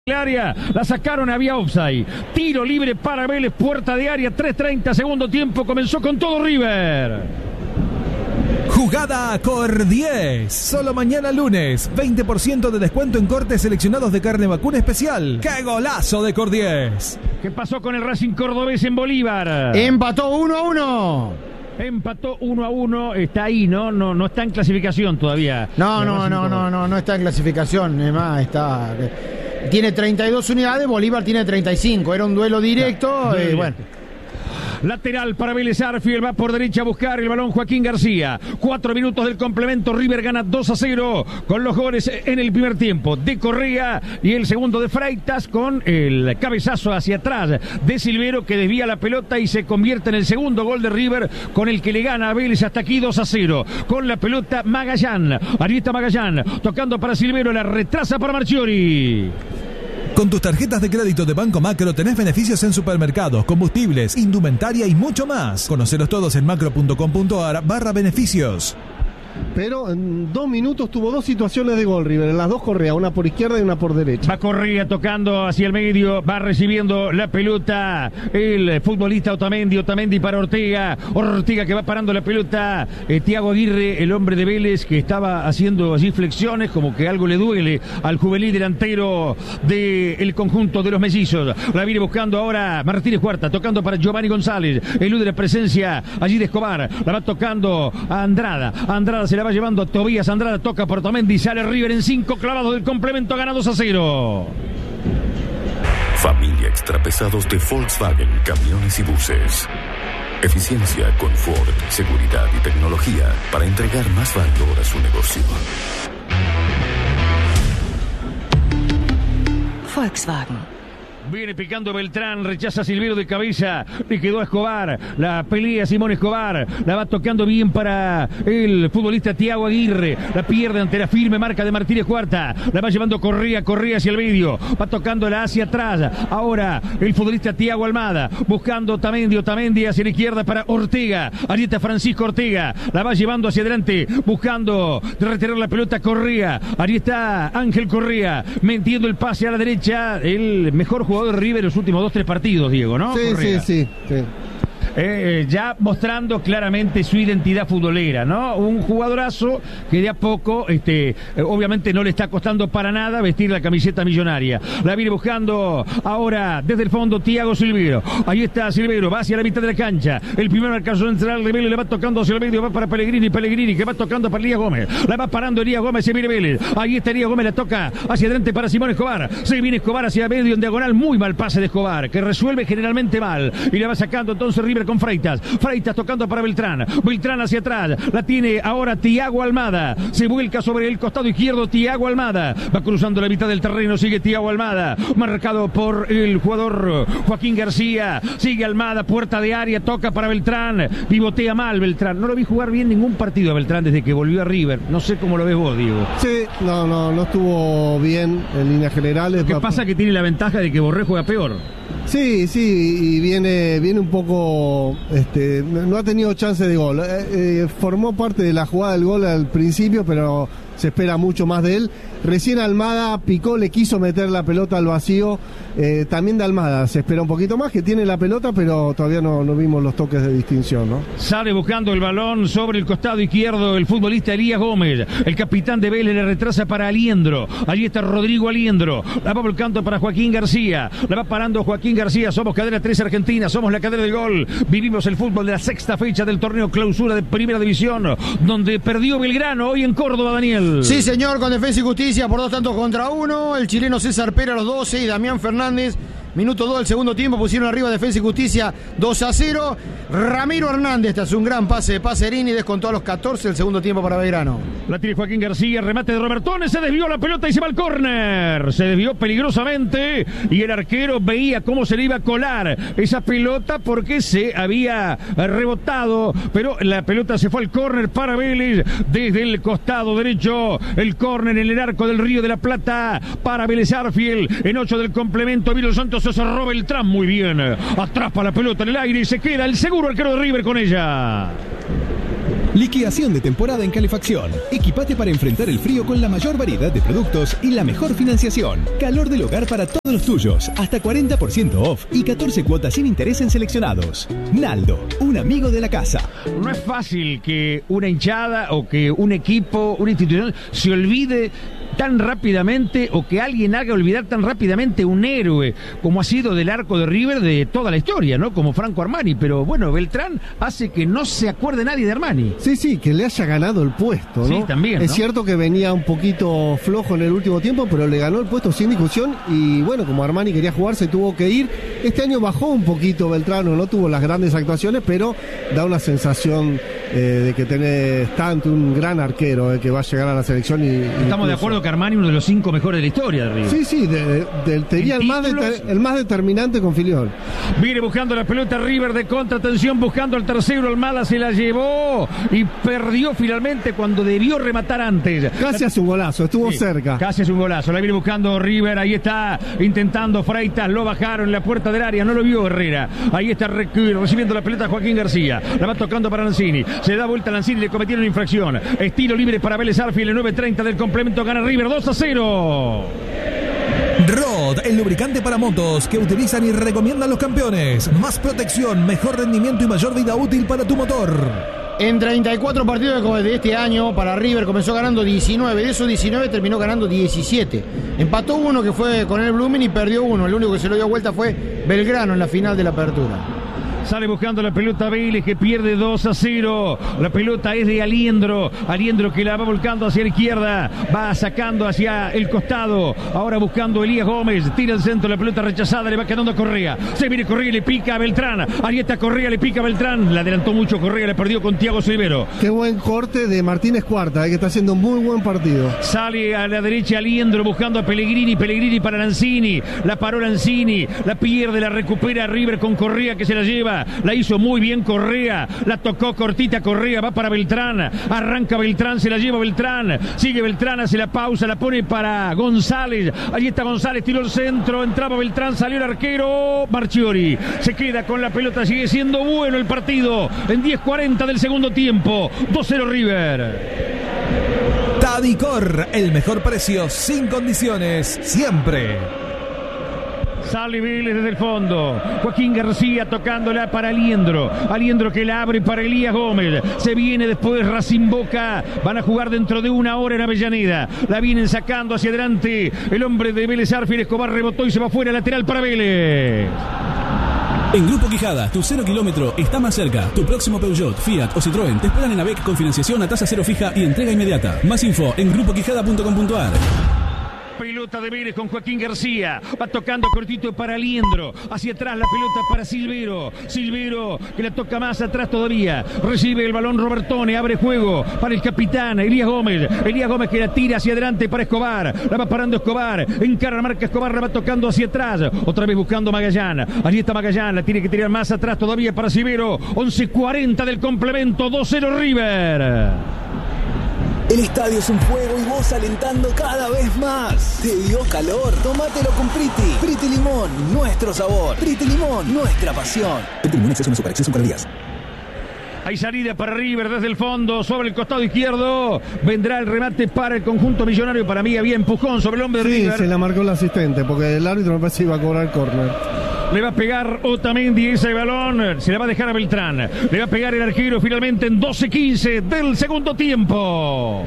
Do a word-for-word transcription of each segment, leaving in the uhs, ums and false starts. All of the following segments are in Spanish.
área, la sacaron, había offside. Tiro libre para Vélez, puerta de área, tres treinta, segundo tiempo, comenzó con todo River. Jugada Cor diez. Solo mañana lunes, veinte por ciento de descuento en cortes seleccionados de carne vacuna especial. ¡Qué golazo de Cor diez! ¿Qué pasó con el Racing cordobés en Bolívar? Empató uno a uno. Empató uno a uno, está ahí, ¿no? No, no está en clasificación todavía. No, no, no, no, no, no está en clasificación, es más, está... Tiene treinta y dos unidades, Bolívar tiene treinta y cinco. Era un duelo directo, y eh, bueno. Lateral para Vélez Arfield, va por derecha a buscar el balón Joaquín García. Cuatro minutos del complemento, River gana dos a cero con los goles en el primer tiempo de Correa y el segundo de Freitas, con el cabezazo hacia atrás de Silvero, que desvía la pelota y se convierte en el segundo gol de River, con el que le gana a Vélez hasta aquí dos a cero. Con la pelota Magallán, ahí está Magallán, tocando para Silvero, la retrasa para Marchiori. Con tus tarjetas de crédito de Banco Macro tenés beneficios en supermercados, combustibles, indumentaria y mucho más. Conocelos todos en macro.com.ar barra beneficios. Pero en dos minutos tuvo dos situaciones de gol River, en las dos Correa, una por izquierda y una por derecha. Va Correa tocando hacia el medio, va recibiendo la pelota el futbolista Otamendi, Otamendi para Ortega, Ortega que va parando la pelota, eh, Thiago Aguirre, el hombre de Vélez, que estaba haciendo allí flexiones, como que algo le duele al juvenil delantero del conjunto de los mellizos. La viene buscando ahora Martínez Huerta, tocando para Giovanni González, elude la presencia allí de Escobar, la va tocando a Andrada, Andrada se la va llevando Tobías, Andrada toca por Otamendi, sale River en cinco clavados del complemento, gana dos a cero. Familia Extrapesados de Volkswagen, camiones y buses. Eficiencia, confort, seguridad y tecnología para entregar más valor a su negocio. Volkswagen. Viene picando Beltrán, rechaza Silvero de cabeza, le quedó a Escobar, la pelea Simón Escobar, la va tocando bien para el futbolista Thiago Aguirre, la pierde ante la firme marca de Martínez Huerta, la va llevando Correa, Correa hacia el medio, va tocándola hacia atrás, ahora el futbolista Thiago Almada, buscando Otamendi, Otamendi hacia la izquierda para Ortega, allí está Francisco Ortega, la va llevando hacia adelante, buscando retener la pelota Correa, allí está Ángel Correa, metiendo el pase a la derecha, el mejor jugador de River en los últimos dos, tres partidos, Diego, ¿no? Sí, Correa. sí, sí, sí. Eh, ya mostrando claramente su identidad futbolera, ¿no? Un jugadorazo que de a poco, este, eh, obviamente no le está costando para nada vestir la camiseta millonaria. La viene buscando ahora desde el fondo Thiago Silvero. Ahí está Silvero, va hacia la mitad de la cancha. El primer marcazo central de Vélez, le va tocando hacia el medio, va para Pellegrini, Pellegrini que va tocando para Elías Gómez. La va parando Elías Gómez, se viene Vélez. Ahí está Elías Gómez, la toca hacia adelante para Simón Escobar. Se viene Escobar hacia medio en diagonal, muy mal pase de Escobar, que resuelve generalmente mal. Y la va sacando entonces River con Freitas, Freitas tocando para Beltrán, Beltrán hacia atrás, la tiene ahora Thiago Almada, se vuelca sobre el costado izquierdo Thiago Almada, va cruzando la mitad del terreno, sigue Thiago Almada, marcado por el jugador Joaquín García, sigue Almada, puerta de área, toca para Beltrán, pivotea mal Beltrán, no lo vi jugar bien ningún partido a Beltrán desde que volvió a River, no sé cómo lo ves vos, Diego. Sí, no, no, no estuvo bien en líneas generales. ¿Qué pasa? Que tiene la ventaja de que Borré juega peor. Sí, sí, y viene, viene un poco, este, no ha tenido chance de gol. Eh, eh, formó parte de la jugada del gol al principio, pero se espera mucho más de él. Recién Almada picó, le quiso meter la pelota al vacío. Eh, también de Almada se espera un poquito más, que tiene la pelota, pero todavía no, no vimos los toques de distinción, ¿no? Sale buscando el balón sobre el costado izquierdo el futbolista Elías Gómez. El capitán de Vélez le retrasa para Aliendro. Allí está Rodrigo Aliendro. La va volcando para Joaquín García. La va parando Joaquín García. Somos Cadena tres Argentina, somos la cadena del gol. Vivimos el fútbol de la sexta fecha del torneo clausura de Primera División, donde perdió Belgrano hoy en Córdoba, Daniel. Sí, señor, con Defensa y Justicia por dos tantos contra uno. El chileno César Pérez a los doce y Damián Fernández, minuto dos del segundo tiempo, pusieron arriba Defensa y Justicia dos a cero. Ramiro Hernández, tras un gran pase de Pacerini, descontó a los catorce del segundo tiempo para Belgrano. La tiene Joaquín García, remate de Robertone, se desvió la pelota y se va al córner. Se desvió peligrosamente y el arquero veía cómo se le iba a colar esa pelota porque se había rebotado, pero la pelota se fue al córner para Vélez desde el costado derecho. El córner en el arco del Río de la Plata para Vélez Arfield. En ocho del complemento, Vilo Santos se cerró Beltrán muy bien. Atrapa la pelota en el aire y se queda el seguro arquero de River con ella. Liquidación de temporada en calefacción. Equipate para enfrentar el frío con la mayor variedad de productos y la mejor financiación. Calor del hogar para todos los tuyos. Hasta cuarenta por ciento off y catorce cuotas sin interés en seleccionados. Naldo, un amigo de la casa. No es fácil que una hinchada o que un equipo, una institución se olvide tan rápidamente o que alguien haga olvidar tan rápidamente un héroe como ha sido del arco de River de toda la historia, ¿no? Como Franco Armani, pero bueno, Beltrán hace que no se acuerde nadie de Armani. Sí, sí, que le haya ganado el puesto, ¿no? Sí, también, Es ¿no? cierto que venía un poquito flojo en el último tiempo, pero le ganó el puesto sin discusión y bueno, como Armani quería jugar, se tuvo que ir. Este año bajó un poquito Beltrano, no tuvo las grandes actuaciones, pero da una sensación eh, de que tenés tanto un gran arquero eh, que va a llegar a la selección. Y, Estamos incluso... de acuerdo que Armani uno de los cinco mejores de la historia de River. Sí, sí, de, de, de, tenía el más, de, el más determinante con Filiol. Viene buscando la pelota River de contra, atención, buscando al tercero, el Mala se la llevó y perdió finalmente cuando debió rematar antes. Casi hace un golazo, estuvo sí, cerca. Casi hace un golazo, la viene buscando River, ahí está intentando Freitas, lo bajaron en la puerta del área, no lo vio Herrera. Ahí está recibiendo la pelota Joaquín García, la va tocando para Lanzini, se da vuelta a Lanzini, le cometieron infracción. Estilo libre para Vélez Arfield, el nueve treinta del complemento, gana River dos a cero. Rod, el lubricante para motos que utilizan y recomiendan los campeones. Más protección, mejor rendimiento y mayor vida útil para tu motor. En treinta y cuatro partidos de este año para River comenzó ganando diecinueve, de esos diecinueve terminó ganando diecisiete. Empató uno que fue con el Blooming y perdió uno, el único que se lo dio vuelta fue Belgrano en la final de la apertura. Sale buscando la pelota Vélez que pierde dos a cero. La pelota es de Aliendro. Aliendro que la va volcando hacia la izquierda. Va sacando hacia el costado. Ahora buscando Elías Gómez. Tira el centro. La pelota rechazada. Le va quedando a Correa. Se viene Correa y le pica a Beltrán. Ahí está Correa. Le pica a Beltrán. La adelantó mucho Correa. Le perdió con Thiago Silvero. Qué buen corte de Martínez Cuarta, eh, que está haciendo un muy buen partido. Sale a la derecha Aliendro buscando a Pellegrini. Pellegrini para Lanzini. La paró Lanzini. La pierde. La recupera River con Correa que se la lleva. La hizo muy bien Correa, la tocó cortita Correa, va para Beltrán, arranca Beltrán, se la lleva Beltrán, sigue Beltrán, hace la pausa, la pone para González, allí está González, tiró el centro, entraba Beltrán, salió el arquero, Marchiori, se queda con la pelota, sigue siendo bueno el partido, en diez cuarenta del segundo tiempo, dos cero River. Tadicor, el mejor precio, sin condiciones, siempre. Sale Vélez desde el fondo. Joaquín García tocándola para Aliendro. Aliendro que la abre para Elías Gómez. Se viene después Racing Boca. Van a jugar dentro de una hora en Avellaneda. La vienen sacando hacia adelante. El hombre de Vélez Arfield, Escobar rebotó y se va fuera, lateral para Vélez. En Grupo Quijada, tu cero kilómetro está más cerca. Tu próximo Peugeot, Fiat o Citroën te esperan en AVEC con financiación a tasa cero fija y entrega inmediata. Más info en grupo quijada punto com punto a r. Pelota de Vélez con Joaquín García. Va tocando cortito para Aliendro. Hacia atrás la pelota para Silvero. Silvero que la toca más atrás todavía. Recibe el balón Robertone. Abre juego para el capitán Elías Gómez. Elías Gómez que la tira hacia adelante para Escobar. La va parando Escobar. Encara la marca Escobar. La va tocando hacia atrás. Otra vez buscando Magallán. Allí está Magallán. La tiene que tirar más atrás todavía para Silvero. once cuarenta del complemento. dos cero River. El estadio es un fuego y vos alentando cada vez más. ¿Te dio calor? Tómatelo con Priti. Priti Limón, nuestro sabor. Priti Limón, nuestra pasión. Priti Limón, exceso no super, exceso con días. Hay salida para River desde el fondo, sobre el costado izquierdo. Vendrá el remate para el conjunto millonario. Para mí había empujón sobre el hombre de sí, River. Sí, se la marcó el asistente, porque el árbitro me parece que iba a cobrar córner. Le va a pegar Otamendi ese balón. Se le va a dejar a Beltrán. Le va a pegar el arquero finalmente en doce quince del segundo tiempo.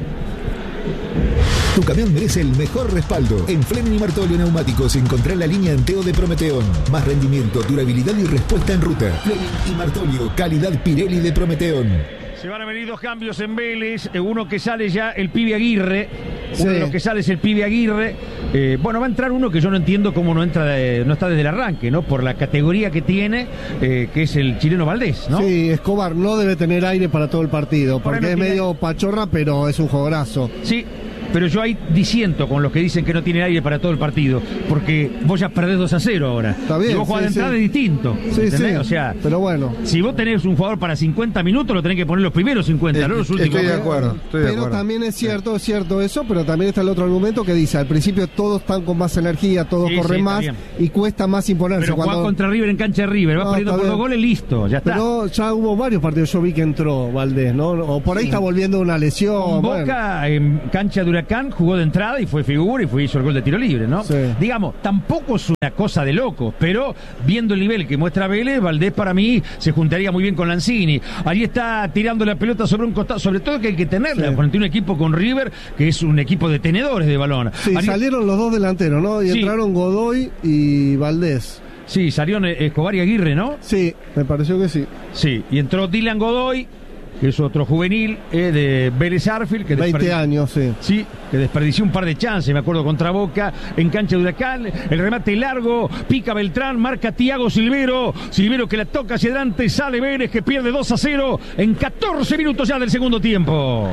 Tu camión merece el mejor respaldo. En Fleming y Martolio Neumáticos encontrá la línea Anteo de Prometeón. Más rendimiento, durabilidad y respuesta en ruta. Fleming y Martolio, calidad Pirelli de Prometeón. Se van a venir dos cambios en Vélez. Uno que sale ya el pibe Aguirre. Uno sí. de los que sale es el pibe Aguirre. Eh, bueno, va a entrar uno que yo no entiendo cómo no entra, de, no está desde el arranque, ¿no? Por la categoría que tiene, eh, que es el chileno Valdés, ¿no? Sí, Escobar no debe tener aire para todo el partido, porque Bueno, es tiene... medio pachorra, pero es un jugadorazo. Sí. pero yo ahí disiento con los que dicen que no tiene aire para todo el partido, porque vos ya perdés dos a cero ahora. Está bien, si vos jugás sí, de entrada sí. es distinto. Sí, sí. O sea, pero bueno. Si vos tenés un jugador para cincuenta minutos, lo tenés que poner los primeros cincuenta, Eh, no los últimos. Estoy de acuerdo. Estoy de pero acuerdo. también es cierto, es cierto eso, pero también está el otro argumento que dice, al principio todos están con más energía, todos Sí, corren sí, más bien. y cuesta más imponerse. Pero cuando... jugás contra River en cancha de River, vas No, perdiendo está por dos bien. goles, listo, ya está. Pero ya hubo varios partidos, yo vi que entró Valdés, ¿no? O por ahí Sí. está volviendo una lesión. Con bueno. Boca en cancha de Huracán jugó de entrada y fue figura y fue hizo el gol de tiro libre, ¿no? Sí. Digamos, tampoco es una cosa de loco, pero viendo el nivel que muestra Vélez, Valdés para mí se juntaría muy bien con Lanzini. Allí está tirando la pelota sobre un costado, sobre todo que hay que tenerla Sí. frente a un equipo con River que es un equipo de tenedores de balón. Sí, Allí- salieron los dos delanteros, ¿no? Y Sí. entraron Godoy y Valdés. Sí, salieron Escobar y Aguirre, ¿no? Sí, me pareció que sí. Sí, y entró Dylan Godoy, que es otro juvenil eh, de Vélez Arfield, que veinte desperdi- años, sí. Sí, que desperdició un par de chances, me acuerdo, contra Boca, en cancha de Huracán, el remate largo, pica Beltrán, marca Tiago Silvero, Silvero que la toca hacia adelante, sale Vélez que pierde dos a cero en catorce minutos ya del segundo tiempo.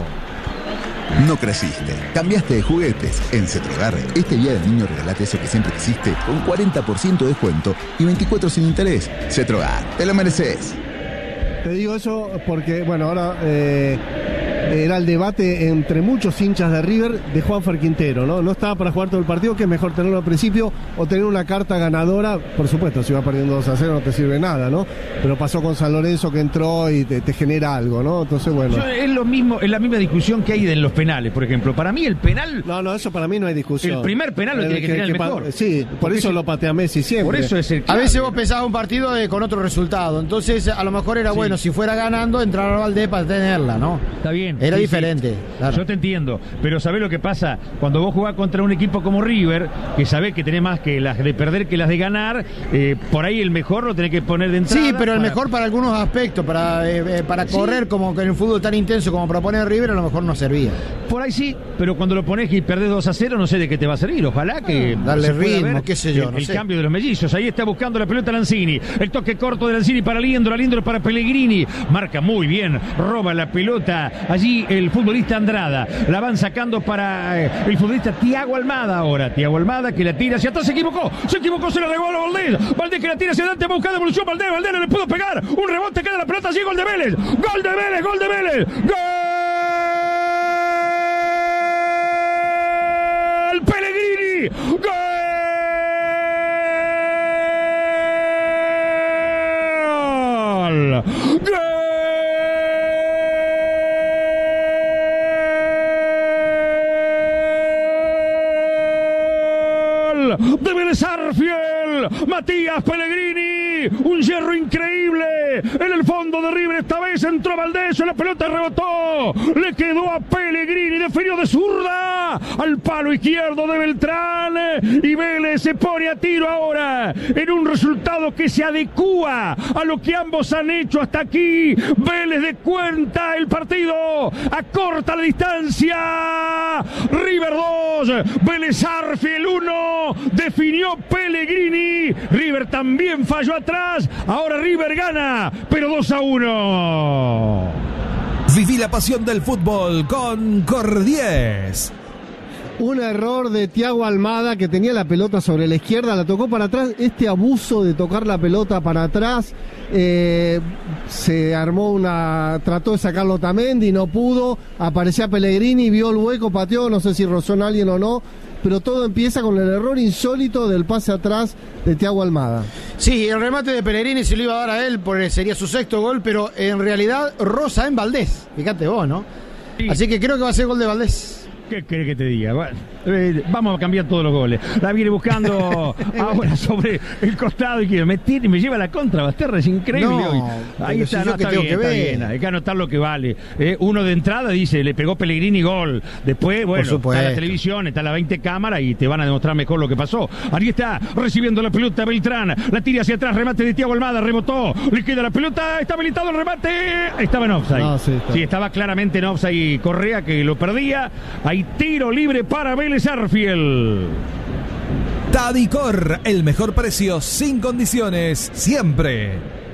No creciste, cambiaste de juguetes. En Cetrogar, este día del niño regalate eso que siempre quisiste con cuarenta por ciento de descuento y veinticuatro sin interés. Cetrogar, te lo mereces. Te digo eso porque, bueno, ahora eh, era el debate entre muchos hinchas de River de Juanfer Quintero, ¿no? No estaba para jugar todo el partido, que es mejor tenerlo al principio o tener una carta ganadora. Por supuesto, si va perdiendo dos a cero no te sirve nada, ¿no? Pero pasó con San Lorenzo que entró y te, te genera algo, ¿no? Entonces, bueno. Yo, es lo mismo, es la misma discusión que hay en los penales, por ejemplo. Para mí el penal, No, no, eso para mí no hay discusión. el primer penal lo tiene que tirar el pa- mejor. Sí, por Porque eso es- lo patea Messi siempre. por eso es el A clave. veces vos pensabas un partido eh, con otro resultado. Entonces, a lo mejor era Sí. bueno, si fuera ganando, entrar a Valdés para tenerla, ¿no? Está bien. Era sí, diferente. sí. Claro. Yo te entiendo, pero ¿sabés lo que pasa? Cuando vos jugás contra un equipo como River, que sabés que tenés más que las de perder que las de ganar, eh, por ahí el mejor lo tenés que poner de entrada. Sí, pero el para- mejor para algunos aspectos, para, eh, eh, para Sí. correr como que en el fútbol tan intenso como propone River, a lo mejor no servía. Por ahí sí, pero cuando lo pones y perdés dos a cero, no sé de qué te va a servir. Ojalá que Ah, darle se pueda ritmo, ver qué sé yo, el, no el sé. cambio de los mellizos. Ahí está buscando la pelota Lanzini. El toque corto de Lanzini para Liendro, Liendro para Pellegrini. Marca muy bien, roba la pelota. Allí el futbolista Andrada. La van sacando para eh, el futbolista Tiago Almada ahora. Tiago Almada que la tira hacia atrás, se equivocó. Se equivocó, se la regaló a Valdés. Valdés que la tira hacia adelante, busca devolución. Valdés, Valdés no le pudo pegar. Un rebote, queda la pelota allí, gol de Vélez. Gol de Vélez, gol de Vélez. ¡Gol! Pellegrini, gol, gol de Vélez Arfield, Matías Pellegrini, un hierro increíble en el fondo de River, esta vez entró Valdés, la pelota rebotó, le quedó a Pellegrini, definió de zurda al palo izquierdo de Beltrán y Vélez se pone a tiro ahora en un resultado que se adecúa a lo que ambos han hecho hasta aquí. Vélez de cuenta el partido, acorta la distancia, River dos, Vélez Arfield uno, definió Pellegrini, River también falló atrás, ahora River gana, pero dos a uno. Viví la pasión del fútbol con Cordies. Un error de Tiago Almada que tenía la pelota sobre la izquierda, la tocó para atrás. Este abuso de tocar la pelota para atrás, eh, se armó una, trató de sacarlo Tamendi, no pudo, aparecía Pellegrini, vio el hueco, pateó, no sé si rozó en alguien o no, pero todo empieza con el error insólito del pase atrás de Tiago Almada. Sí, el remate de Pellegrini se lo iba a dar a él, porque sería su sexto gol, pero en realidad rosa en Valdés. Fíjate vos, ¿no? Sí. Así que creo que va a ser gol de Valdés. ¿Qué querés que te diga? Bueno, eh, vamos a cambiar todos los goles. La viene buscando ahora sobre el costado y que me, tira y me lleva la contra. Basterra es increíble No, hoy. pero Ahí si está, yo no, que está tengo bien, que está ver. bien. Hay que anotar lo que vale. Eh, uno de entrada dice, le pegó Pellegrini gol. Después, bueno, supuesto. está la televisión, está la veinte cámaras y te van a demostrar mejor lo que pasó. Ahí está, recibiendo la pelota Beltrán. La tira hacia atrás, remate de Tiago Almada, rebotó. Le queda la pelota, está habilitado el remate. Estaba en offside. No, sí, está. sí, estaba claramente en offside Correa que lo perdía. Hay tiro libre para Vélez Arfield. Tadicor, el mejor precio sin condiciones, siempre.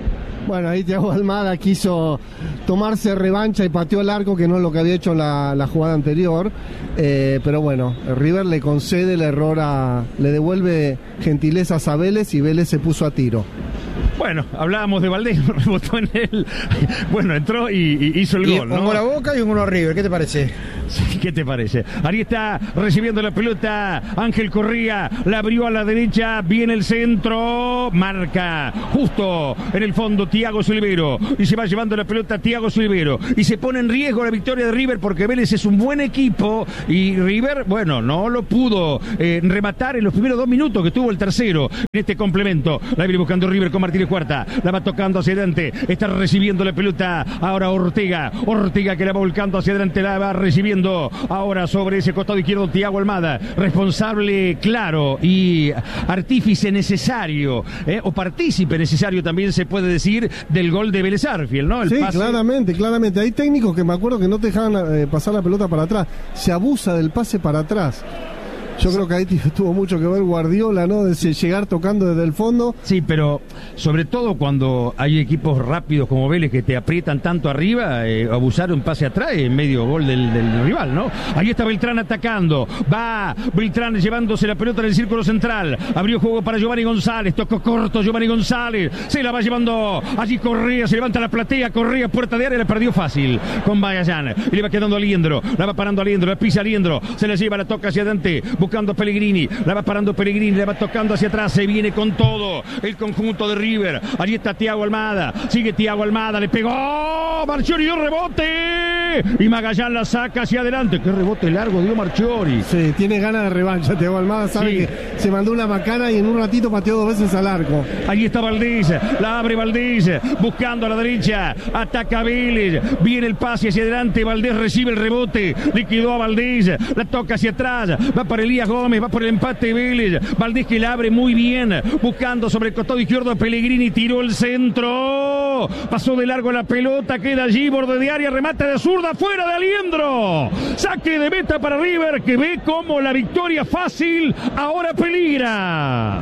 Bueno, ahí Thiago Almada quiso tomarse revancha y pateó el arco, que no es lo que había hecho en la, la jugada anterior. Eh, pero bueno, River le concede el error a... le devuelve gentilezas a Vélez y Vélez se puso a tiro. Bueno, hablábamos de Valdés, rebotó en él. Bueno, entró y, y hizo el y gol, ¿no? Un gol a Boca y un gol a River, ¿qué te parece? Sí, ¿qué te parece? Ahí está recibiendo la pelota Ángel Correa, la abrió a la derecha, viene el centro, marca justo en el fondo Thiago Silvero y se va llevando la pelota Thiago Silvero y se pone en riesgo la victoria de River porque Vélez es un buen equipo y River, bueno, no lo pudo eh, rematar en los primeros dos minutos que tuvo el tercero en este complemento. La viene buscando River con Martínez Cuarta, la va tocando hacia adelante, está recibiendo la pelota ahora Ortega, Ortega que la va volcando hacia adelante, la va recibiendo ahora sobre ese costado izquierdo Thiago Almada, responsable claro y artífice necesario, ¿eh? o partícipe necesario también se puede decir del gol de Vélez Arfield, ¿no? El sí, pase... claramente, claramente. Hay técnicos que me acuerdo que no te dejaban eh, pasar la pelota para atrás, se abusa del pase para atrás. Yo creo que ahí tuvo mucho que ver Guardiola, ¿no? De llegar tocando desde el fondo. Sí, pero sobre todo cuando hay equipos rápidos como Vélez que te aprietan tanto arriba, eh, abusar un pase atrás en medio gol del, del rival, ¿no? Ahí está Beltrán atacando, va Beltrán llevándose la pelota en el círculo central, abrió juego para Giovanni González, tocó corto Giovanni González, se la va llevando allí Correa, se levanta la platea, Correa, puerta de área, la perdió fácil con Magallán, y le va quedando a Liendro, la va parando a Liendro, la pisa a Liendro, se la lleva, la toca hacia adelante, buscando a Pellegrini, la va parando Pellegrini, la va tocando hacia atrás, se viene con todo el conjunto de River, allí está Thiago Almada, sigue Thiago Almada, le pegó, Marchiori dio rebote, y Magallán la saca hacia adelante, qué rebote largo dio Marchiori. Sí, tiene ganas de revancha, Thiago Almada sabe sí. que se mandó una macana y en un ratito pateó dos veces al arco. Allí está Valdés, la abre Valdés, buscando a la derecha, ataca Vélez, viene el pase hacia adelante, Valdés recibe el rebote, liquidó a Valdés, la toca hacia atrás, va para Elías Gómez, va por el empate Vélez, Valdés que la abre muy bien, buscando sobre el costado izquierdo a Pellegrini, tiró el centro, pasó de largo la pelota, queda allí, borde de área, remate de zurda, fuera de Aliendro, saque de meta para River, que ve como la victoria fácil ahora peligra.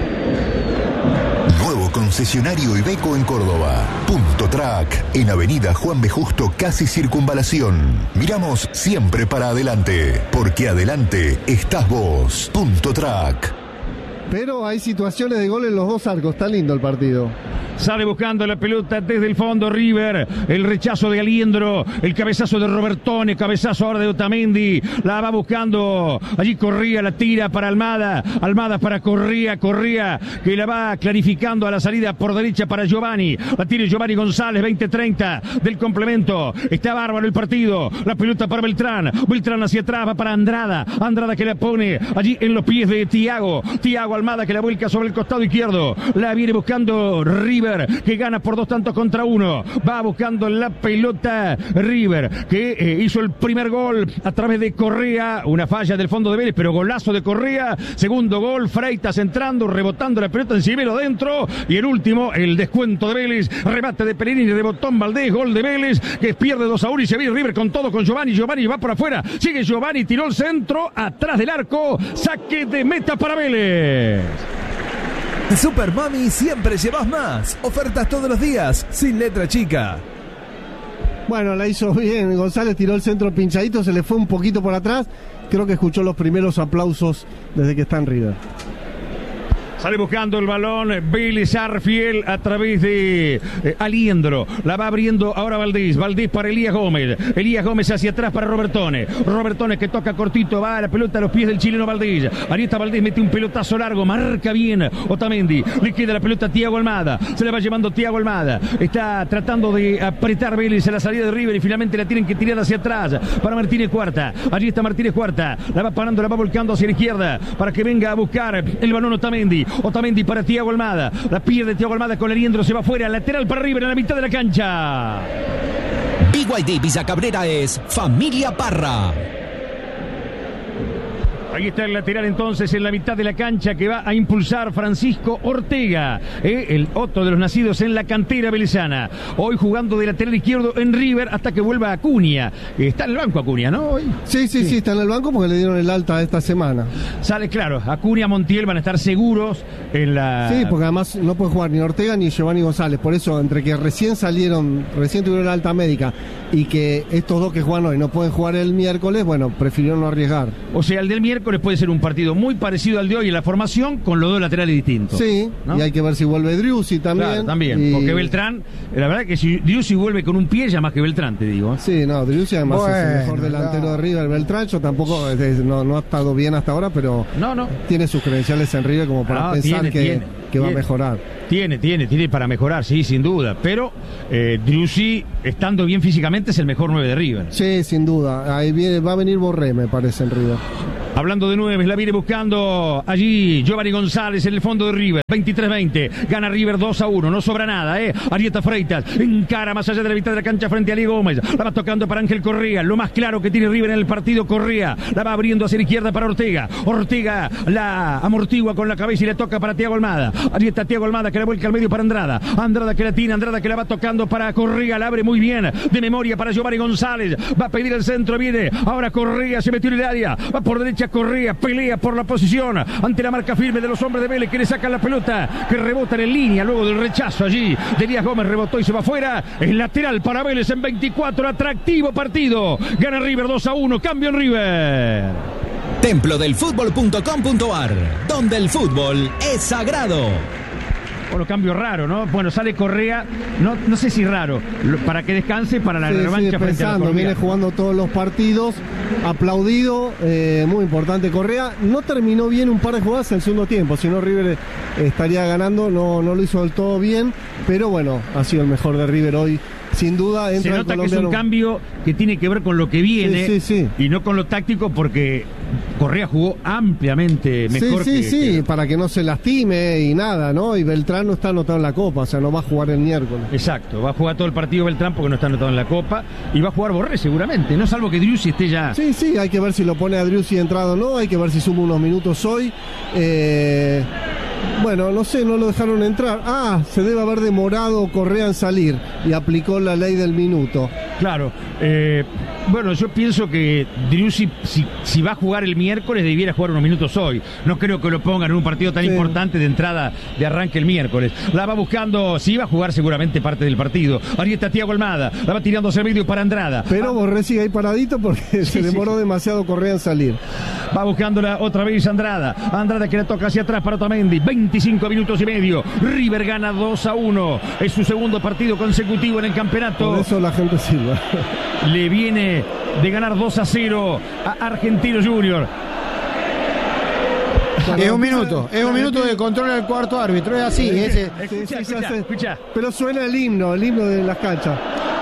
Nuevo concesionario Iveco en Córdoba. Punto Track, en Avenida Juan B. Justo, casi Circunvalación. Miramos siempre para adelante, porque adelante estás vos. Punto Track. Pero hay situaciones de gol en los dos arcos, está lindo el partido. Sale buscando la pelota desde el fondo River, el rechazo de Aliendro, el cabezazo de Robertone, cabezazo ahora de Otamendi, la va buscando, allí Correa, la tira para Almada, Almada para Correa, Correa que la va clarificando a la salida por derecha para Giovanni, la tira Giovanni González, veinte treinta del complemento, está bárbaro el partido, la pelota para Beltrán, Beltrán hacia atrás, va para Andrada, Andrada que la pone allí en los pies de Thiago, Thiago Almada que la vuelca sobre el costado izquierdo, la viene buscando River, que gana por dos tantos contra uno, va buscando la pelota River, que eh, hizo el primer gol a través de Correa, una falla del fondo de Vélez, pero golazo de Correa, segundo gol, Freitas entrando, rebotando la pelota en Cibelo dentro, y el último, el descuento de Vélez, remate de Pellegrini, rebotó en Valdés, gol de Vélez, que pierde dos a uno y se viene River con todo con Giovanni, Giovanni va por afuera, sigue Giovanni, tiró el centro, atrás del arco, saque de meta para Vélez. Super Mami siempre llevas más. Ofertas todos los días, sin letra chica. Bueno, la hizo bien. González tiró el centro pinchadito, se le fue un poquito por atrás. Creo que escuchó los primeros aplausos desde que está en River. Sale buscando el balón Vélez Arfield a través de eh, Aliendro. La va abriendo ahora Valdés. Valdés para Elías Gómez. Elías Gómez hacia atrás para Robertone. Robertone que toca cortito. Va a la pelota a los pies del chileno Valdés. Ahí está Valdés. Mete un pelotazo largo. Marca bien Otamendi. Le queda la pelota a Thiago Almada. Se la va llevando Thiago Almada. Está tratando de apretar Vélez a la salida de River y finalmente la tienen que tirar hacia atrás para Martínez Cuarta. Allí está Martínez Cuarta. La va parando, la va volcando hacia la izquierda para que venga a buscar el balón Otamendi. Otamendi para Thiago Almada, la pierde Thiago Almada con Aliendro, se va fuera, lateral para River en la mitad de la cancha. B Y D Villa Cabrera es Familia Parra. Ahí está el lateral entonces en la mitad de la cancha que va a impulsar Francisco Ortega, eh, el otro de los nacidos en la cantera velezana. Hoy jugando de lateral izquierdo en River hasta que vuelva Acuña. Está en el banco Acuña, ¿no? Hoy. Sí, sí, sí, sí, está en el banco porque le dieron el alta esta semana. Sale claro, Acuña, Montiel van a estar seguros en la... Sí, porque además no puede jugar ni Ortega ni Giovanni González. Por eso, entre que recién salieron, recién tuvieron la alta médica y que estos dos que juegan hoy no pueden jugar el miércoles, bueno, prefirieron no arriesgar. O sea, el del miércoles puede ser un partido muy parecido al de hoy en la formación, con los dos laterales distintos. Sí, ¿no? Y hay que ver si vuelve Driussi también. Claro, también, y... porque Beltrán, la verdad que si Driussi vuelve con un pie, ya más que Beltrán, te digo. Sí, no, Driussi además bueno, es el mejor delantero no. de River. Beltrán, yo tampoco, no, no ha estado bien hasta ahora, pero no, no. tiene sus credenciales en River como para no, pensar tiene, que, tiene, que va tiene. a mejorar. Tiene, tiene, tiene para mejorar, sí, sin duda. Pero eh, Driussi, estando bien físicamente, es el mejor nueve de River. Sí, sin duda. Ahí viene, va a venir Borré, me parece, en River. Hablando de nueve, la viene buscando allí Giovanni González en el fondo de River. veintitrés veinte, gana River dos a uno, no sobra nada, ¿eh? Arieta Freitas encara más allá de la mitad de la cancha frente a Ali Gómez. La va tocando para Ángel Correa, lo más claro que tiene River en el partido. Correa la va abriendo hacia la izquierda para Ortega. Ortega la amortigua con la cabeza y le toca para Thiago Almada. Arieta Thiago Almada que la vuelca al medio para Andrada. Andrada que la tiene, Andrada que la va tocando para Correa, la abre muy bien, de memoria para Giovanni González. Va a pedir el centro, viene ahora Correa, se metió en el área, va por derecha Correa, pelea por la posición ante la marca firme de los hombres de Vélez que le sacan la pelota, que rebotan en línea luego del rechazo allí de Díaz Gómez, rebotó y se va afuera. El lateral para Vélez en veinticuatro, atractivo partido, gana River dos a uno, cambio en River. templo del fútbol punto com punto ar, donde el fútbol es sagrado. Bueno, cambio raro, ¿no? Bueno, sale Correa, no, no sé si raro, para que descanse para la sí, revancha sí, frente a la pensando, viene jugando todos los partidos, aplaudido, eh, muy importante Correa. No terminó bien un par de jugadas en el segundo tiempo, si no River estaría ganando, no, no lo hizo del todo bien, pero bueno, ha sido el mejor de River hoy. Sin duda entra se nota el que es un cambio que tiene que ver con lo que viene, sí, sí, sí. y no con lo táctico, porque Correa jugó ampliamente mejor. Sí, sí, que, sí, que... para que no se lastime y nada, ¿no? Y Beltrán no está anotado en la Copa, o sea, no va a jugar el miércoles. Exacto, va a jugar todo el partido Beltrán porque no está anotado en la Copa, y va a jugar Borré seguramente, no salvo que Driussi esté ya. Sí, sí, hay que ver si lo pone a Driussi entrado o no, hay que ver si suma unos minutos hoy. Eh... Bueno, no sé, no lo dejaron entrar. Ah, se debe haber demorado Correa en salir y aplicó la ley del minuto. Claro, eh, bueno, yo pienso que Driussi, si, si va a jugar el miércoles, debiera jugar unos minutos hoy. No creo que lo pongan en un partido tan sí. importante de entrada de arranque el miércoles. La va buscando, si va a jugar seguramente parte del partido. Ahí está Thiago Almada, la va tirando hacia el medio para Andrada. Pero ah. Borré sigue ahí paradito porque sí, se demoró sí. demasiado Correa en salir. Va buscándola otra vez Andrada. Andrada que la toca hacia atrás para Otamendi. veinticinco minutos y medio. River gana dos a uno. Es su segundo partido consecutivo en el campeonato. Por eso la gente silba. Le viene de ganar dos a cero a Argentino Junior. Es un minuto, es un minuto de control del cuarto árbitro. Es así. Sí, ese. Escucha, escucha, escucha. Pero suena el himno, el himno de las canchas.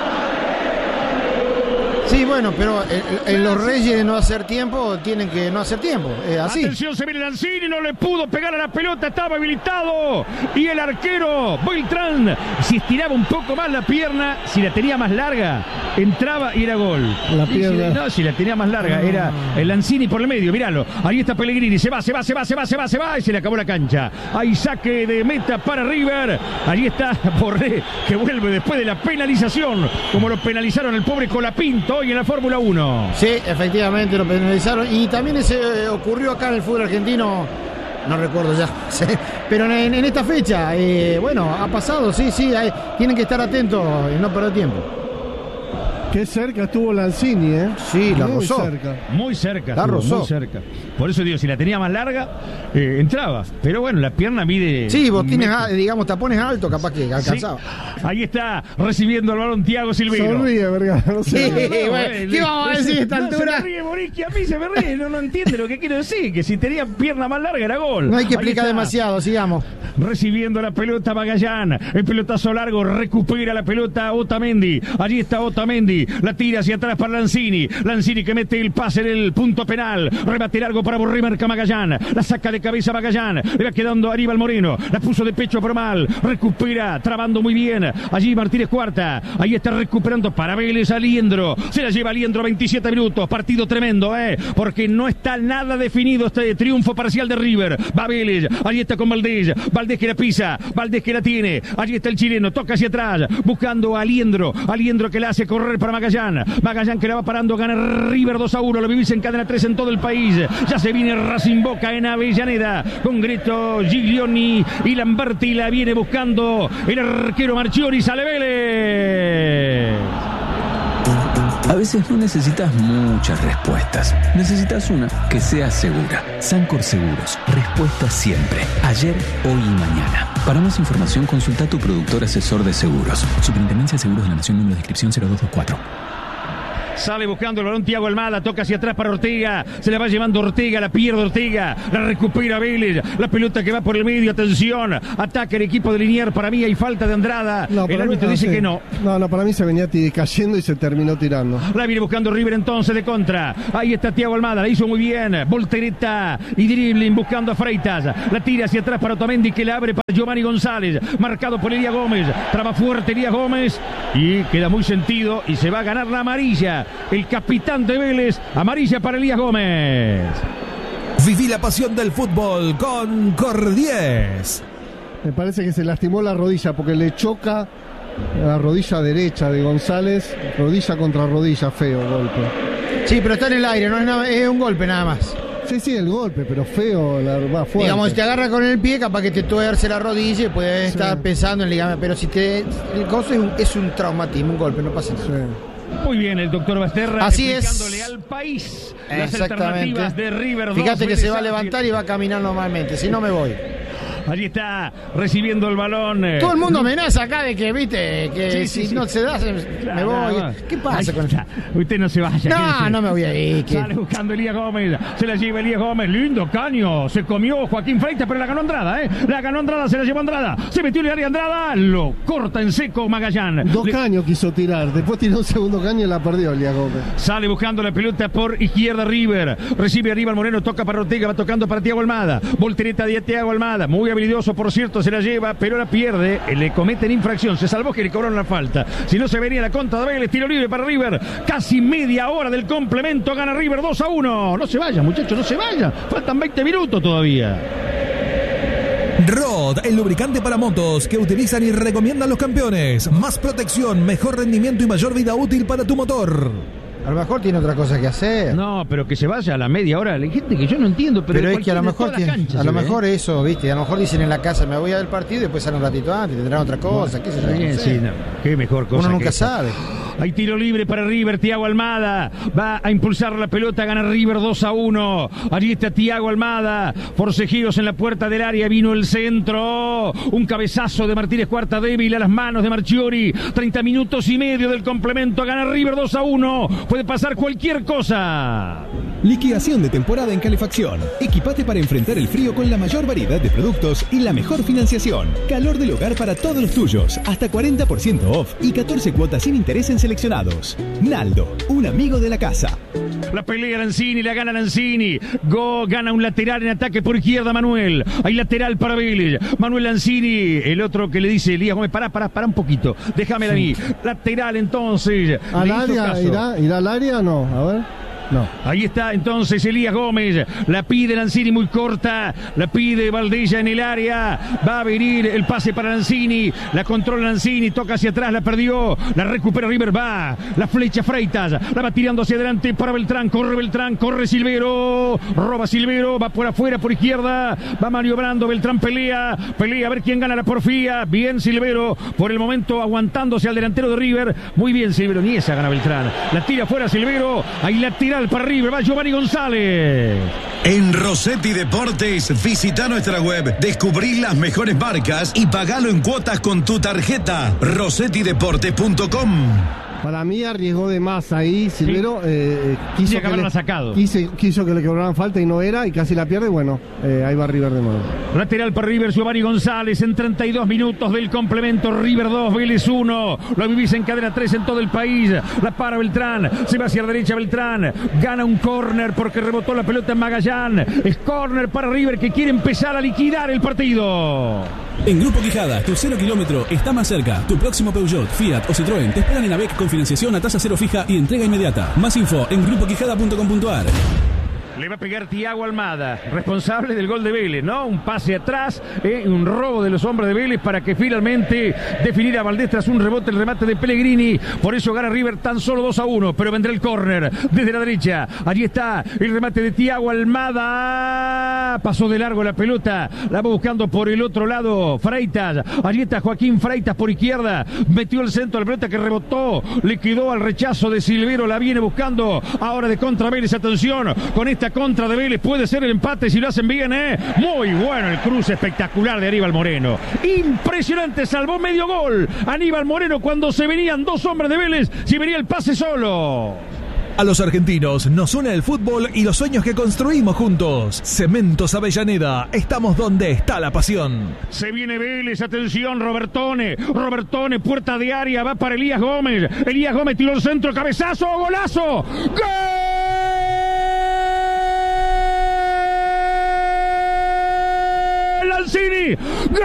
Sí, bueno, pero en, en los Reyes de no hacer tiempo tienen que no hacer tiempo, es así. Atención, se viene Lanzini, no le pudo pegar a la pelota, estaba habilitado. Y el arquero Beltrán, si estiraba un poco más la pierna, si la tenía más larga, entraba y era gol. La pierna. Si, no, si la tenía más larga, no. Era el Lanzini por el medio, míralo. Ahí está Pellegrini, se va, se va, se va, se va, se va, se va, y se le acabó la cancha. Ahí saque de meta para River. Ahí está Borré, que vuelve después de la penalización, como lo penalizaron el pobre Colapinto hoy en la Fórmula uno. Sí, efectivamente lo penalizaron. Y también ese ocurrió acá en el fútbol argentino, no recuerdo ya, sí, pero en, en esta fecha, eh, bueno, ha pasado, sí, sí, hay, tienen que estar atentos y no perder tiempo. Qué cerca estuvo Lanzini, ¿eh? Sí, la muy rozó. Cerca. Muy cerca. La rozó. Muy cerca. Por eso digo, si la tenía más larga, eh, entraba. Pero bueno, la pierna mide... Sí, vos tienes, digamos, tapones altos, capaz que alcanzaba. Sí. Ahí está, recibiendo el balón Thiago Silveiro. Sonríe, verga. No sí, no, no, bueno, ¿qué vamos a decir a esta no, altura? Se me ríe Morisky, a mí se me ríe, no, no entiende lo que quiero decir, que si tenía pierna más larga era gol. No hay que explicar demasiado, sigamos. recibiendo la pelota Magallán, el pelotazo largo, recupera la pelota Otamendi, allí está Otamendi, la tira hacia atrás para Lanzini, Lanzini que mete el pase en el punto penal, remate largo para Borré, marca Magallán, la saca de cabeza Magallán, le va quedando Aníbal Moreno, la puso de pecho pero mal, recupera, trabando muy bien, allí Martínez Cuarta, ahí está recuperando para Vélez a Liendro, se la lleva Liendro, veintisiete minutos, partido tremendo, eh, porque no está nada definido este triunfo parcial de River, va Vélez, allí está con Valdés, Valdés que la pisa, Valdés que la tiene, allí está el chileno, toca hacia atrás, buscando a Liendro, a Liendro que la hace correr para Magallán, Magallán que la va parando, gana River dos a uno, lo vivís en cadena tres en todo el país, ya se viene Racing Boca en Avellaneda, con Grito, Giglioni y Lamberti, la viene buscando el arquero Marchiori, sale Vélez. A veces no necesitas muchas respuestas. Necesitas una que sea segura. Sancor Seguros. Respuesta siempre. Ayer, hoy y mañana. Para más información, consulta a tu productor asesor de seguros. Superintendencia de Seguros de la Nación, número de inscripción cero dos dos cuatro. Sale buscando el balón Thiago Almada, toca hacia atrás para Ortega, se la va llevando Ortega, la pierde Ortega, la recupera Vélez, la pelota que va por el medio, atención, ataca el equipo de Liniers, para mí hay falta de Andrada, no, el árbitro mí, dice no, que no. No, no, para mí se venía cayendo y se terminó tirando. La viene buscando River entonces de contra, ahí está Thiago Almada, la hizo muy bien, voltereta y dribbling buscando a Freitas, la tira hacia atrás para Otamendi que la abre para Giovanni González, marcado por Elías Gómez, traba fuerte Elías Gómez y queda muy sentido y se va a ganar la amarilla. El capitán de Vélez, amarilla para Elías Gómez. Viví la pasión del fútbol con Cordies. Me parece que se lastimó la rodilla porque le choca la rodilla derecha de González, rodilla contra rodilla, feo golpe. Sí, pero está en el aire, no es, nada, es un golpe nada más. Sí, sí, el golpe, pero feo, la, va fuerte. Digamos, si te agarra con el pie, capaz que te tuerce la rodilla y puedes sí. estar pensando en el ligamento, pero si te... El gozo es un, es un traumatismo, un golpe, no pasa nada. Sí. Muy bien, el doctor Basterra Así explicándole es. al país las alternativas de River. Fíjate que se va a levantar y va a caminar normalmente, si no me voy. Allí está recibiendo el balón. Eh. Todo el mundo amenaza acá de que, viste, que sí, si sí, sí. no se da, se, claro, me voy. No, ¿Qué pasa Ahí con está. Usted no se vaya. No, no me voy a ir. ¿Qué? Sale buscando Elías Gómez. Se la lleva Elías Gómez. Lindo caño. Se comió Joaquín Freitas, pero la ganó Andrada, ¿eh? La ganó Andrada, se la llevó Andrada. Se metió en el área Andrada. Lo corta en seco Magallán. Dos Le... caños quiso tirar. Después tiró un segundo caño y la perdió Elías Gómez. Sale buscando la pelota por izquierda River. Recibe arriba el Moreno. Toca para Ortega. Va tocando para Thiago Almada. Voltereta de Thiago Almada. Muy habilidoso, por cierto. Se la lleva, pero la pierde, le cometen infracción, se salvó que le cobraron la falta, si no se venía la contra de Vélez, tiro libre para River, casi media hora del complemento, gana River dos a uno, no se vayan muchachos, no se vayan, faltan veinte minutos todavía. Rod, el lubricante para motos que utilizan y recomiendan los campeones, más protección, mejor rendimiento y mayor vida útil para tu motor. A lo mejor tiene otra cosa que hacer. No, pero que se vaya a la media hora. Hay gente que yo no entiendo, pero, pero es que a lo mejor tiene, cancha, a lo ve, mejor ¿eh? eso, viste, a lo mejor dicen en la casa me voy a ver el partido y después salen un ratito antes, tendrán otra cosa, qué sé yo. Bien, no sé. sí, no. Qué mejor cosa. Uno nunca que sabe. Hay tiro libre para River, Thiago Almada va a impulsar la pelota, gana River dos a uno. Allí está Thiago Almada, forcejeos en la puerta del área, vino el centro, un cabezazo de Martínez Cuarta débil a las manos de Marchiori. treinta minutos y medio del complemento, gana River dos a uno. Puede pasar cualquier cosa. Liquidación de temporada en calefacción. Equipate para enfrentar el frío con la mayor variedad de productos y la mejor financiación. Calor del hogar para todos los tuyos. Hasta cuarenta por ciento off y catorce cuotas sin interés en seleccionados. Naldo, un amigo de la casa. La pelea Lanzini, la gana Lanzini. Go gana un lateral en ataque por izquierda Manuel. Hay lateral para Vélez. Manuel Lanzini, el otro que le dice Elías Gómez, pará, pará, pará un poquito. Déjamela a mí. Lateral entonces. ¿Al área? ¿Irá, ¿Irá al área o no? A ver. No. Ahí está entonces Elías Gómez, la pide Lanzini muy corta, la pide Valdella en el área, va a venir el pase para Lanzini, la controla Lanzini, toca hacia atrás, la perdió, la recupera River, va, la flecha Freitas, la va tirando hacia adelante para Beltrán, corre Beltrán, corre Silvero, roba Silvero, va por afuera, por izquierda, va maniobrando, Beltrán pelea, pelea a ver quién gana la porfía, bien Silvero, por el momento aguantándose al delantero de River, muy bien Silvero, ni esa gana Beltrán, la tira afuera Silvero, ahí la tira para River, va Giovanni González. En Rossetti Deportes, visita nuestra web, descubrí las mejores marcas y pagalo en cuotas con tu tarjeta. rossetti deportes punto com. Para mí arriesgó de más ahí, Silvero. Sí. Eh, quiso, que le, sacado. Quiso, quiso que le cobraran falta y no era, y casi la pierde. Bueno, eh, ahí va River de nuevo. Lateral para River, Giovanni González en treinta y dos minutos del complemento. River dos, Vélez uno. Lo vivís en cadena tres en todo el país. La para Beltrán, se va hacia la derecha Beltrán. Gana un córner porque rebotó la pelota en Magallán. Es córner para River que quiere empezar a liquidar el partido. En Grupo Quijada, tu cero kilómetro está más cerca. Tu próximo Peugeot, Fiat o Citroën te esperan en AVEC con financiación a tasa cero fija y entrega inmediata. Más info en grupo quijada punto com punto a r. Le va a pegar Thiago Almada, responsable del gol de Vélez, ¿no? Un pase atrás, eh, un robo de los hombres de Vélez para que finalmente definir a Valdés tras un rebote, el remate de Pellegrini. Por eso gana River tan solo dos a uno, pero vendrá el córner desde la derecha. Allí está el remate de Thiago Almada. Pasó de largo la pelota, la va buscando por el otro lado Freitas. Allí está Joaquín Freitas por izquierda. Metió el centro de la pelota que rebotó. Le quedó al rechazo de Silvero, la viene buscando. Ahora de contra Vélez, atención, con esta contra de Vélez puede ser el empate si lo hacen bien, ¿eh? Muy bueno el cruce espectacular de Aníbal Moreno. Impresionante, salvó medio gol Aníbal Moreno cuando se venían dos hombres de Vélez, si venía el pase solo. A los argentinos nos une el fútbol y los sueños que construimos juntos. Cementos Avellaneda, estamos donde está la pasión. Se viene Vélez, atención, Robertone. Robertone, puerta de área, va para Elías Gómez. Elías Gómez tiró el centro, cabezazo, golazo. ¡Gol! Lanzini. ¡Gol!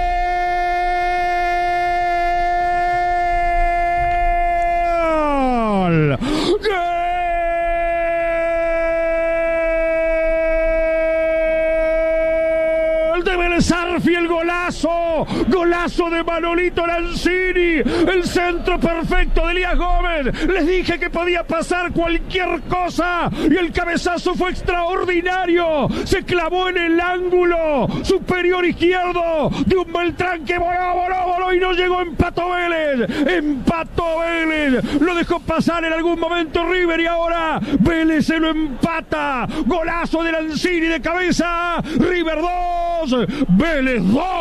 Sarfi, el golazo, golazo de Manolito Lanzini, el centro perfecto de Elías Gómez. Les dije que podía pasar cualquier cosa y el cabezazo fue extraordinario. Se clavó en el ángulo superior izquierdo de un Beltrán que voló, voló, voló y no llegó. Empató Vélez, empató Vélez, lo dejó pasar en algún momento River y ahora Vélez se lo empata. Golazo de Lanzini de cabeza. River dos, Vélez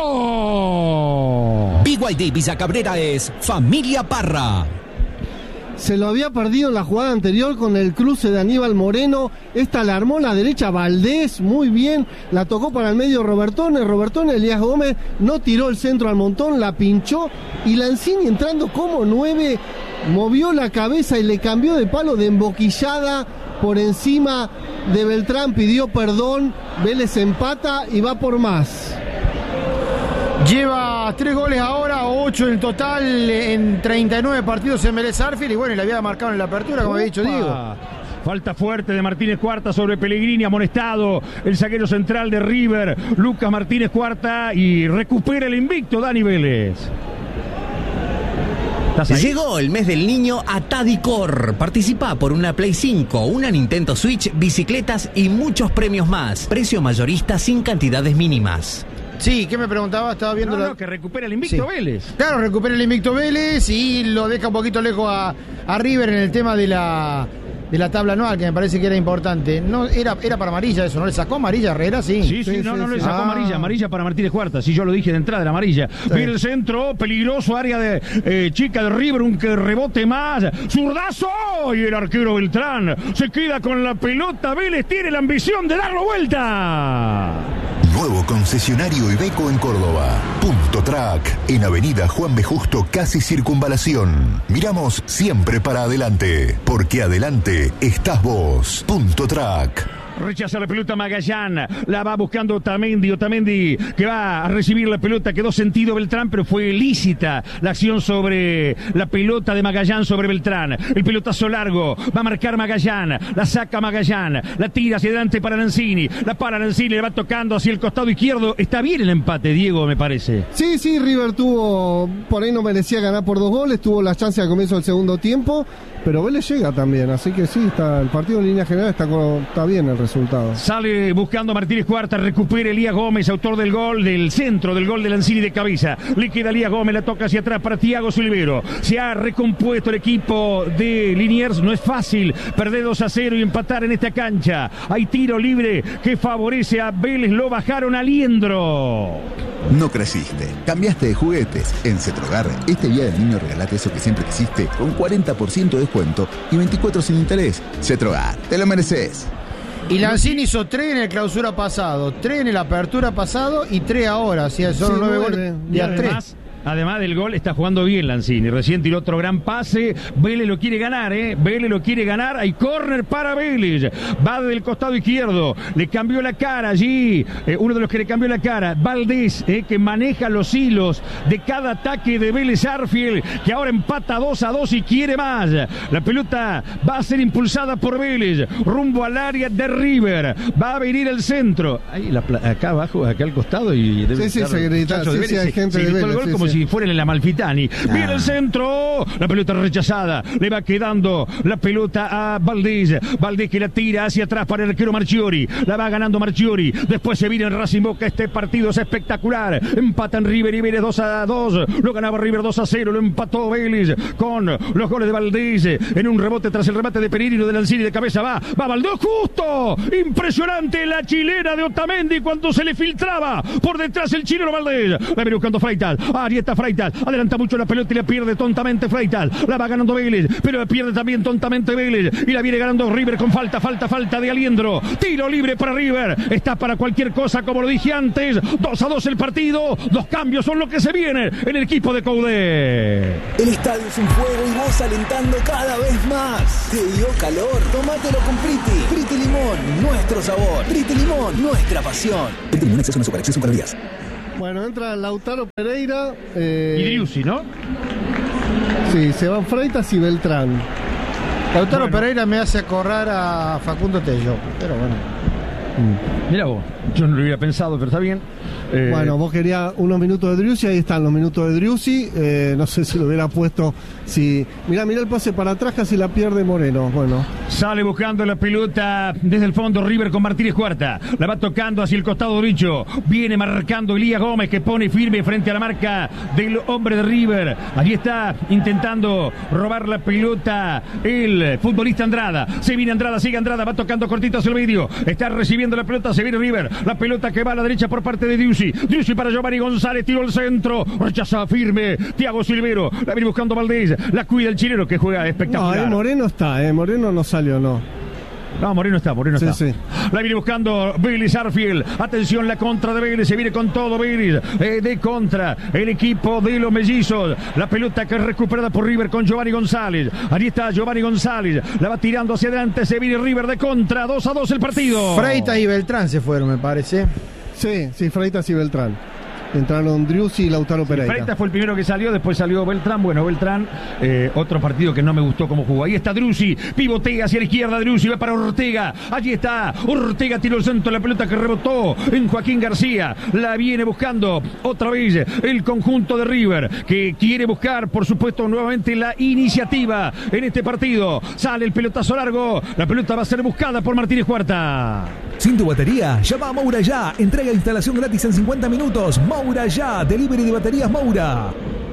dos. B Y D Villa Cabrera es Familia Parra. Se lo había perdido en la jugada anterior con el cruce de Aníbal Moreno. Esta la armó la derecha Valdés, muy bien. La tocó para el medio Robertone. Robertone, Elías Gómez no tiró el centro al montón, la pinchó. Y Lanzini, entrando como nueve, movió la cabeza y le cambió de palo de emboquillada por encima de Beltrán. Pidió perdón. Vélez empata y va por más. Lleva tres goles ahora, ocho en total en treinta y nueve partidos en Vélez Sarsfield y bueno, y la había marcado en la apertura, como había dicho Diego. Falta fuerte de Martínez Cuarta sobre Pellegrini, amonestado el zaguero central de River, Lucas Martínez Cuarta, y recupera el invicto Dani Vélez. Llegó el mes del niño a Tadicor. Participa por una Play cinco, una Nintendo Switch, bicicletas y muchos premios más. Precio mayorista sin cantidades mínimas. Sí, ¿qué me preguntaba? Estaba viendo... No, la... no, que recupera el invicto sí. Vélez. Claro, recupera el invicto Vélez y lo deja un poquito lejos a, a River en el tema de la... de la tabla anual, que me parece que era importante. No, era, era para amarilla eso, ¿no le sacó amarilla a Herrera? Sí, sí, sí, sí no, sí, no sí. le sacó ah. amarilla, amarilla para Martínez Cuarta, sí, yo lo dije de entrada, era amarilla. Sí. Viene el centro, peligroso, área de eh, chica de River, un que rebote más, zurdazo, y el arquero Beltrán se queda con la pelota. Vélez tiene la ambición de darlo vuelta. Nuevo concesionario Iveco en Córdoba. Punto Track, en Avenida Juan B. Justo, casi Circunvalación. Miramos siempre para adelante, porque adelante estás vos. Punto Track. Rechaza la pelota Magallán, la va buscando Otamendi, Otamendi que va a recibir la pelota, quedó sentido Beltrán, pero fue lícita la acción sobre la pelota de Magallán sobre Beltrán. El pelotazo largo, va a marcar Magallán, la saca Magallán, la tira hacia adelante para Lanzini, la para Lanzini, le va tocando hacia el costado izquierdo. Está bien el empate, Diego, me parece. Sí, sí, River tuvo, por ahí no merecía ganar por dos goles, tuvo la chance al comienzo del segundo tiempo, pero Vélez llega también, así que sí, está el partido en línea general está, está bien el resultado. Sale buscando Martínez Cuarta, recupera Elías Gómez, autor del gol, del centro del gol de Lanzini de cabeza. Le queda Elías Gómez, la toca hacia atrás para Thiago Silvero. Se ha recompuesto el equipo de Liniers. No es fácil perder dos a cero y empatar en esta cancha. Hay tiro libre que favorece a Vélez. Lo bajaron a Liendro. No creciste, cambiaste de juguetes. En Cetrogar, este día del niño regalate eso que siempre quisiste con cuarenta por ciento de descuento y veinticuatro sin interés. Cetrogar, te lo mereces. Y Lanzini hizo tres en el clausura pasado, tres en el apertura pasado y tres ahora. O sea, son Sí, nueve nueve. goles Y de a además, tres. Además del gol, está jugando bien Lanzini. Recién tiró otro gran pase. Vélez lo quiere ganar, ¿eh? Vélez lo quiere ganar. Hay córner para Vélez. Va del costado izquierdo. Le cambió la cara allí. Eh, uno de los que le cambió la cara, Valdés, eh, que maneja los hilos de cada ataque de Vélez Arfield, que ahora empata dos a dos y quiere más. La pelota va a ser impulsada por Vélez. Rumbo al área de River. Va a venir el centro. Ahí, la, acá abajo, acá al costado. Y debe Sí, sí, estar se grita, muchachos de sí, sí, Vélez. hay gente Se de gritó el Vélez, gol sí, como sí. si fuera en el Amalfitani. Ah. Viene el centro. La pelota rechazada. Le va quedando la pelota a Valdés. Valdés que la tira hacia atrás para el arquero Marchiori. La va ganando Marchiori. Después se viene en Racing Boca. Este partido es espectacular. Empatan River y Vélez dos a dos. Lo ganaba River dos a cero. Lo empató Vélez con los goles de Valdés. En un rebote tras el remate de Peregrino de Lanzini de cabeza. Va. Va Valdés justo. Impresionante la chilena de Otamendi cuando se le filtraba por detrás el chileno Valdés. La viene buscando Freitas. Ahí está Freitas. Adelanta mucho la pelota y la pierde tontamente Freitas. La va ganando Vélez, pero la pierde también tontamente Vélez. Y la viene ganando River con falta, falta, falta de Aliendro. Tiro libre para River. Está para cualquier cosa, como lo dije antes. dos a dos el partido. Dos cambios son lo que se viene en el equipo de Coudet. El estadio es un juego y vos alentando cada vez más. ¿Te dio calor? Tómatelo con Priti. Priti Limón, nuestro sabor. Priti Limón, nuestra pasión. Priti Limón, exceso en azúcar, exceso en calorías. Bueno, entra Lautaro Pereira. Eh, Y Driussi, ¿no? Sí, se van Freitas y Beltrán. Lautaro Bueno. Pereira me hace acordar a Facundo Tello, pero bueno. Mira vos, yo no lo hubiera pensado, pero está bien. Eh, Bueno, vos querías unos minutos de Driussi, ahí están los minutos de Driussi. Eh, no sé si lo hubiera puesto. Si... Mirá, mirá el pase para atrás, casi la pierde Moreno. Bueno. Sale buscando la pelota desde el fondo River con Martínez Cuarta. La va tocando hacia el costado derecho. Viene marcando Elías Gómez que pone firme frente a la marca del hombre de River. Allí está intentando robar la pelota el futbolista Andrada. Se viene Andrada, sigue Andrada, va tocando cortito hacia el medio. Está recibiendo la pelota, se viene River. La pelota que va a la derecha por parte de Driussi. Driussi para Giovanni González, tiró el centro. Rechaza firme Thiago Silvero. La viene buscando Valdés. La cuida el chileno que juega No, espectacular. eh, Moreno está, eh, Moreno no salió, no. No, Moreno está, Moreno Sí, está. sí. La viene buscando Vélez Arfield. Atención, la contra de Vélez. Se viene con todo Vélez. Eh, de contra el equipo de los mellizos. La pelota que es recuperada por River con Giovanni González. Allí está Giovanni González. La va tirando hacia adelante. Se viene River de contra. dos a dos el partido. Freitas y Beltrán se fueron, me parece. Sí, sí, Freitas y Beltrán. Entraron Driussi y Lautaro Pereira. Freitas fue el primero que salió, después salió Beltrán. Bueno, Beltrán, eh, otro partido que no me gustó cómo jugó. Ahí está Driussi, pivotea hacia la izquierda, Driussi va para Ortega. Allí está, Ortega tiró el centro, la pelota que rebotó en Joaquín García. La viene buscando otra vez el conjunto de River, que quiere buscar, por supuesto, nuevamente la iniciativa en este partido. Sale el pelotazo largo, la pelota va a ser buscada por Martínez Cuarta. Sin tu batería, llama a Moura ya. Entrega e instalación gratis en cincuenta minutos. Moura ya. Delivery de baterías Moura.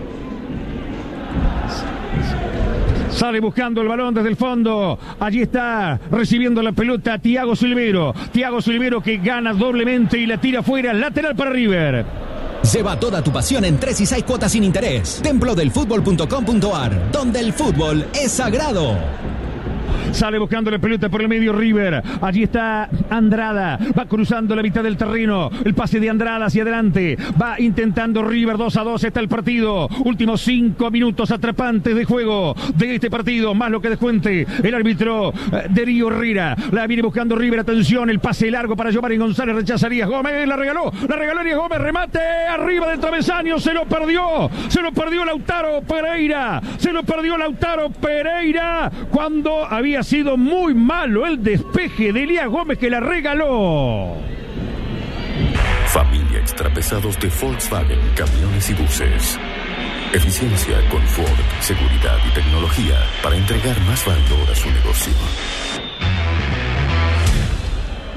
Sale buscando el balón desde el fondo. Allí está recibiendo la pelota Thiago Silvero. Thiago Silvero que gana doblemente y la tira fuera. Lateral para River. Lleva toda tu pasión en tres y seis cuotas sin interés. templo del fútbol punto com punto ar, donde el fútbol es sagrado. Sale buscando la pelota por el medio River. Allí está Andrada. Va cruzando la mitad del terreno. El pase de Andrada hacia adelante. Va intentando River. dos a dos está el partido. Últimos cinco minutos atrapantes de juego de este partido. Más lo que descuente el árbitro eh, Darío Herrera. La viene buscando River. Atención. El pase largo para Giovanni González. Rechaza Elías Gómez. La regaló. La regaló Elías Gómez. Remate arriba del travesaño. Se lo perdió. Se lo perdió Lautaro Pereira. Se lo perdió Lautaro Pereira cuando había sido muy malo el despeje de Elías Gómez que la regaló. Familia Extrapesados de Volkswagen Camiones y Buses. Eficiencia, confort, seguridad y tecnología para entregar más valor a su negocio.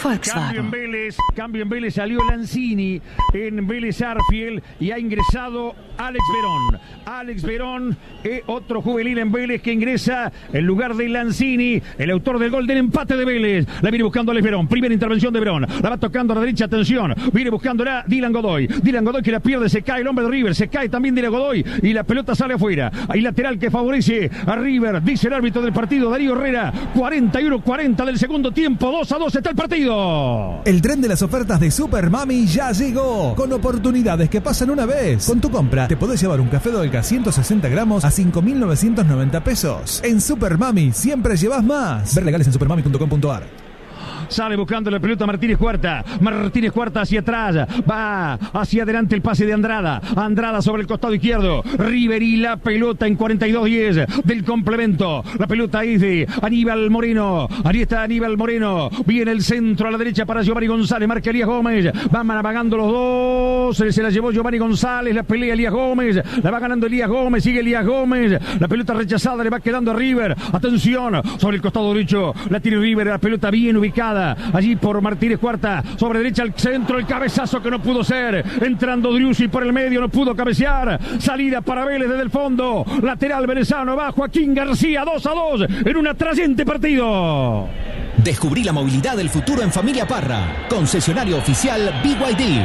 Cambio en Vélez, cambio en Vélez, salió Lanzini en Vélez Arfiel y ha ingresado Alex Verón. Alex Verón, eh, otro juvenil en Vélez que ingresa en lugar de Lanzini, el autor del gol del empate de Vélez. La viene buscando Alex Verón, primera intervención de Verón, la va tocando a la derecha, atención, viene buscándola Dylan Godoy. Dylan Godoy que la pierde, se cae el hombre de River, se cae también Dylan Godoy y la pelota sale afuera. Hay lateral que favorece a River, dice el árbitro del partido, Darío Herrera. cuarenta y uno cuarenta del segundo tiempo, dos a dos está el partido. El tren de las ofertas de Super Mami ya llegó, con oportunidades que pasan una vez. Con tu compra te podés llevar un café Dolca ciento sesenta gramos a cinco mil novecientos noventa pesos. En Super Mami siempre llevas más. Ver legales en supermami punto com punto ar. Sale buscando la pelota Martínez Cuarta. Martínez Cuarta hacia atrás. Va hacia adelante el pase de Andrada. Andrada sobre el costado izquierdo. River y la pelota en cuarenta y dos diez del complemento. La pelota es de Aníbal Moreno. Ahí está Aníbal Moreno. Viene el centro a la derecha para Giovanni González. Marca Elías Gómez. Van navegando los dos. Se la llevó Giovanni González. La pelea Elías Gómez. La va ganando Elías Gómez. Sigue Elías Gómez. La pelota rechazada. Le va quedando a River. Atención. Sobre el costado derecho. La tiene River. La pelota bien ubicada. Allí por Martínez Cuarta, sobre derecha al centro, el cabezazo que no pudo ser, entrando Driussi por el medio, no pudo cabecear, salida para Vélez desde el fondo, lateral venezano, va Joaquín García, dos a dos, en un atrayente partido. Descubrí la movilidad del futuro en Familia Parra, concesionario oficial B Y D.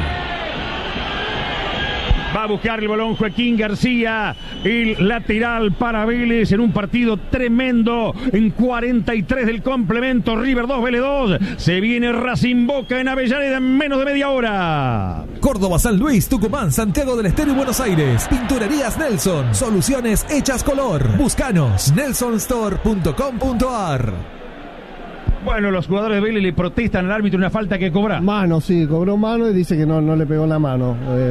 Va a buscar el balón Joaquín García, el lateral para Vélez en un partido tremendo. En cuarenta y tres del complemento, River dos, Vélez dos. Se viene Racing Boca en Avellaneda en menos de media hora. Córdoba, San Luis, Tucumán, Santiago del Estero y Buenos Aires. Pinturerías Nelson. Soluciones hechas color. Búscanos. nelson store punto com punto ar. Bueno, los jugadores de Vélez le protestan al árbitro una falta que cobra. Mano, sí, cobró mano y dice que no, no le pegó la mano. Eh,